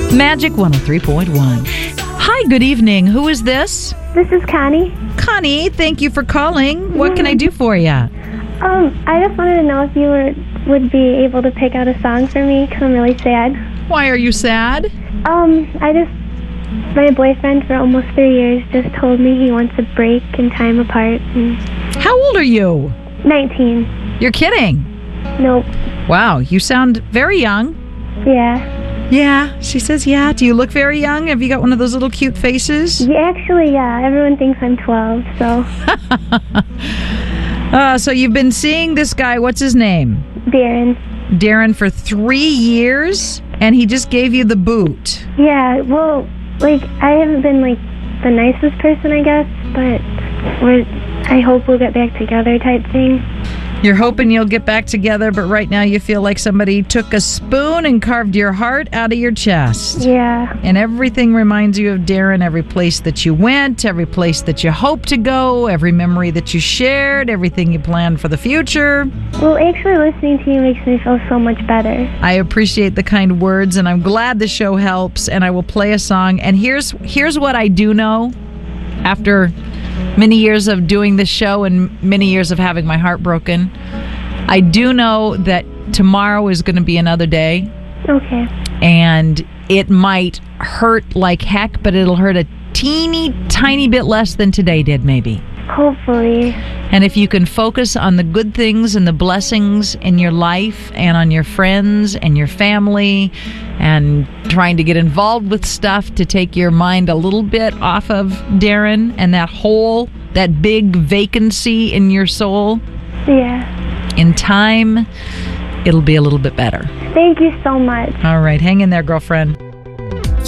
Magic 103.1. Hi, good evening. Who is this? This is Connie. Connie, thank you for calling. What can I do for you? I just wanted to know if you would be able to pick out a song for me because I'm really sad. Why are you sad? My boyfriend for almost 3 years just told me he wants a break and time apart. How old are you? 19. You're kidding. Nope. Wow, you sound very young. Yeah. Yeah, she says yeah. Do you look very young? Have you got one of those little cute faces? Yeah, actually, yeah. Everyone thinks I'm 12, so. So you've been seeing this guy, what's his name? Darren, for 3 years, and he just gave you the boot. Yeah, well, I haven't been, the nicest person, I guess, but I hope we'll get back together type thing. You're hoping you'll get back together, but right now you feel like somebody took a spoon and carved your heart out of your chest. Yeah. And everything reminds you of Darren, every place that you went, every place that you hope to go, every memory that you shared, everything you planned for the future. Well, actually listening to you makes me feel so much better. I appreciate the kind words, and I'm glad the show helps, and I will play a song. And here's what I do know after many years of doing this show and many years of having my heart broken. I do know that tomorrow is going to be another day. Okay. And it might hurt like heck, but it'll hurt a teeny tiny bit less than today did, maybe. Hopefully. And if you can focus on the good things and the blessings in your life and on your friends and your family and trying to get involved with stuff to take your mind a little bit off of Darren and that hole, that big vacancy in your soul. Yeah. In time, it'll be a little bit better. Thank you so much. All right, hang in there, girlfriend.